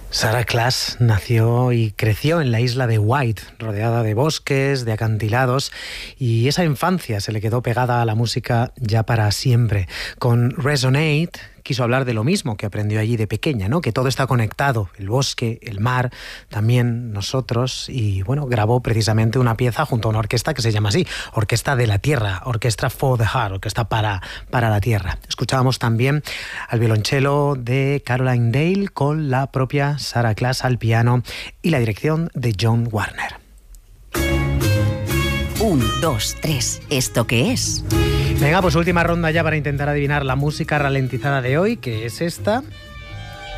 Sarah Class nació y creció en la isla de Wight, rodeada de bosques, de acantilados, y esa infancia se le quedó pegada a la música ya para siempre. Con Resonate quiso hablar de lo mismo que aprendió allí de pequeña, ¿no? Que todo está conectado, el bosque, el mar, también nosotros, y bueno, grabó precisamente una pieza junto a una orquesta que se llama así, Orquesta de la Tierra, Orquestra for the Heart, orquesta para la tierra. Escuchábamos también al violonchelo de Caroline Dale con la propia Sarah Class al piano y la dirección de John Warner. 1, 2, 3. ¿Esto qué es? Venga, pues última ronda ya para intentar adivinar la música ralentizada de hoy, que es esta.